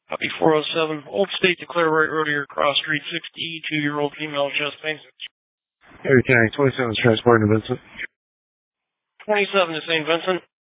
Copy 407. Old State Declare Right Roadier Cross Street 60, 2-year-old female chest pain. Harry County 27 is transporting to Vincent. 27 to St. Vincent.